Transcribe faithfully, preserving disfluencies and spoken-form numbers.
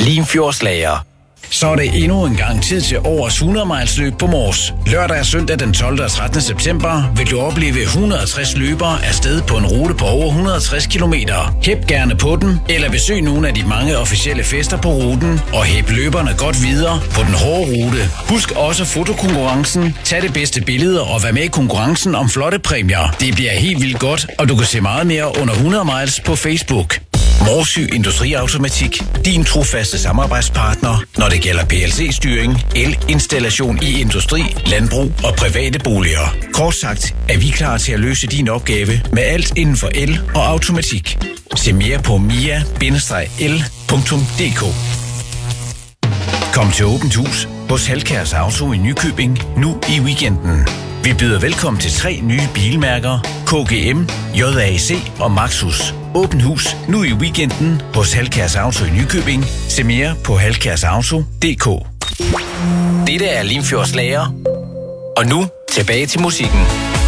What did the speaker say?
Limfjordslager. Så er det endnu en gang tid til årets hundrede miles løb på Mors. Lørdag og søndag den tolvte og trettende september vil du opleve et hundrede og tres løbere afsted på en rute på over et hundrede og tres kilometer. Hæb gerne på den, eller besøg nogle af de mange officielle fester på ruten, og hæb løberne godt videre på den hårde rute. Husk også fotokonkurrencen, tag det bedste billede og vær med i konkurrencen om flotte præmier. Det bliver helt vildt godt, og du kan se meget mere under hundrede miles på Facebook. Morsø Industriautomatik, din trofaste samarbejdspartner, når det gælder P L C-styring, elinstallation i industri, landbrug og private boliger. Kort sagt er vi klar til at løse din opgave med alt inden for el og automatik. Se mere på mia bindestreg l punktum d k. Kom til åbent hus hos Halkjærs Auto i Nykøbing nu i weekenden. Vi byder velkommen til tre nye bilmærker, K G M, J A C og Maxus. Åbent hus nu i weekenden hos Halkjærs Auto i Nykøbing. Se mere på halkjærsauto punktum d k. Dette er Limfjordslager. Og nu tilbage til musikken.